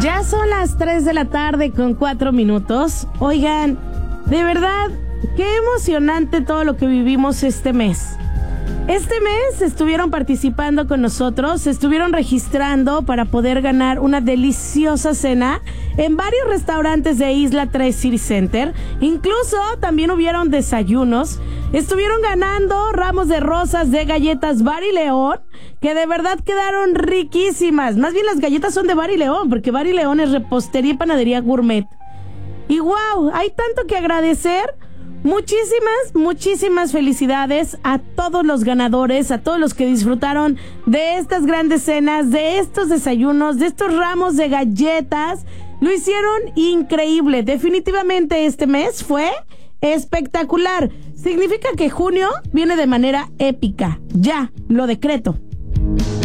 Ya son las 3 de la tarde con 4 minutos. Oigan, de verdad, qué emocionante todo lo que vivimos este mes. Este mes estuvieron participando con nosotros, estuvieron registrando para poder ganar una deliciosa cena en varios restaurantes de Isla 3 City Center. Incluso también hubieron desayunos. Estuvieron ganando ramos de rosas de galletas Bar y León, que de verdad quedaron riquísimas. Más bien las galletas son de Bar y León, porque Bar y León es repostería y panadería gourmet. Y wow, hay tanto que agradecer. Muchísimas felicidades a todos los ganadores, a todos los que disfrutaron de estas grandes cenas, de estos desayunos, de estos ramos de galletas. Lo hicieron increíble. Definitivamente este mes fue espectacular. Significa que junio viene de manera épica. Ya, lo decreto.